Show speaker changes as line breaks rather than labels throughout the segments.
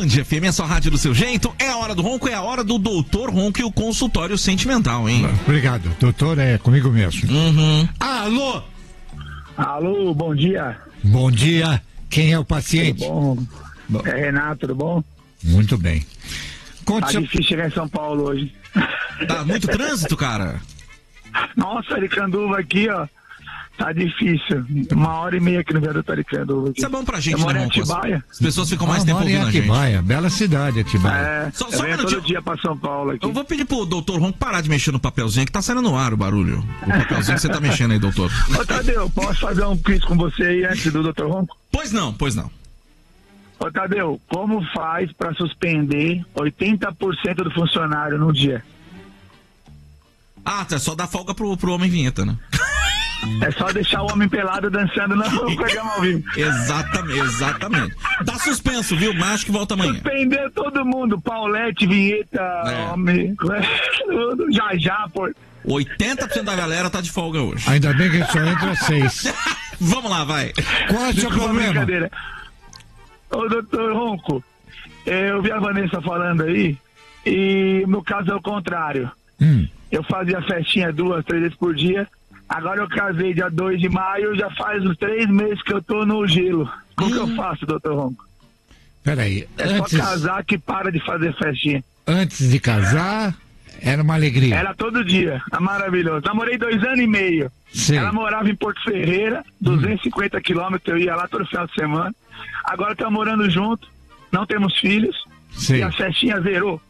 FM, é só rádio do seu jeito. É a hora do ronco, é a hora do Doutor Ronco e o consultório sentimental, hein?
Obrigado, doutor, é comigo mesmo.
Alô? Alô, bom dia.
Bom dia, quem é o paciente?
Tudo bom? É Renato, tudo bom?
Muito bem.
Tá difícil chegar em São Paulo hoje.
Tá muito trânsito, cara?
Nossa, Aricanduva aqui, ó. Tá difícil. 1h30 aqui no viaduto Aricanduva.
Isso é bom pra gente,
eu moro
né,
em
Ronco?
Atibaia.
As pessoas ficam mais tempo ouvindo a gente.
Atibaia, bela cidade, Atibaia.
É,
Só
eu
um
venho
minutinho.
todo dia pra São Paulo aqui.
Eu vou pedir pro doutor Ronco parar de mexer no papelzinho, que tá saindo no ar o barulho. O papelzinho que você tá mexendo aí, doutor.
Ô, Tadeu, posso fazer um quiz com você aí antes do Dr. Ronco?
Pois não.
Ô, Tadeu, como faz pra suspender 80% do funcionário no dia?
Ah, tá, só dá folga pro homem vinheta, né?
É só deixar o homem pelado dançando no programa ao vivo.
Exatamente. Tá suspenso, viu? Mas que volta amanhã.
Suspender todo mundo. Paulette, vinheta, homem, tudo. Já, pô.
80% da galera tá de folga hoje.
Ainda bem que ele só entra às 6.
Vamos lá, vai.
Qual é o seu problema?
Brincadeira. Ô, doutor Ronco, eu vi a Vanessa falando aí, e no caso é o contrário. Eu fazia festinha 2, 3 vezes por dia. Agora eu casei dia 2 de maio, já faz uns 3 meses que eu tô no gelo. Como que eu faço, doutor Ronco?
Peraí,
É só casar que para de fazer festinha.
Antes de casar, era uma alegria.
Era todo dia, é maravilhoso. Namorei 2 anos e meio.
Sim.
Ela morava em Porto Ferreira, 250 quilômetros, eu ia lá todo final de semana. Agora estamos morando junto, não temos filhos.
Sim.
E a festinha zerou.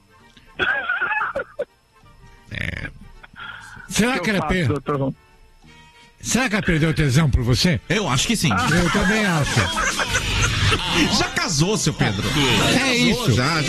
Será que ela perdeu? Será que ela perdeu o tesão por você?
Eu acho que sim.
Eu também acho.
Já casou, seu Pedro.
É isso.
Já